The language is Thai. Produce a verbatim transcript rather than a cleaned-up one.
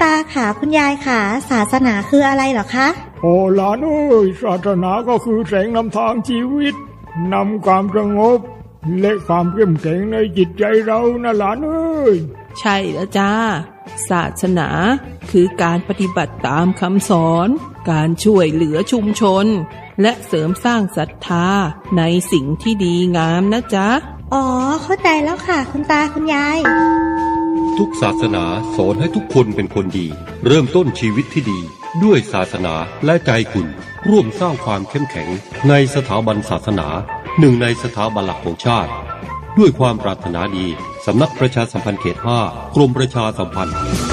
ตาขาคุณยายขาศาสนาคืออะไรเหรอคะโอ้หลานเอ้ยศาสนาก็คือแสงนำทางชีวิตนำความสงบและความเข้มแข็งในจิตใจเรานะหลานเอ้ยใช่แล้วจ้าศาสนาคือการปฏิบัติตามคำสอนการช่วยเหลือชุมชนและเสริมสร้างศรัทธาในสิ่งที่ดีงามนะจ๊ะอ๋อเข้าใจแล้วค่ะคุณตาคุณยายทุกศาสนาสอนให้ทุกคนเป็นคนดีเริ่มต้นชีวิตที่ดีด้วยศาสนาและใจคุณร่วมสร้างความเข้มแข็งในสถาบันศาสนาหนึ่งในสถาบันหลักของชาติด้วยความปรารถนาดีสำนักประชาสัมพันธ์เขตห้ากรมประชาสัมพันธ์